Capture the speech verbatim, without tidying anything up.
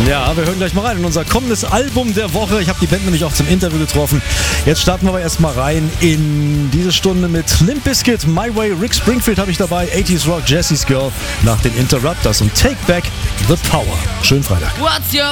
Ja, wir hören gleich mal rein in unser kommendes Album der Woche. Ich habe die Band nämlich auch zum Interview getroffen. Jetzt starten wir aber erstmal rein in diese Stunde mit Limp Bizkit, My Way, Rick Springfield habe ich dabei, achtziger Rock, Jesse's Girl, nach den Interrupters und Take Back the Power. Schönen Freitag. What's your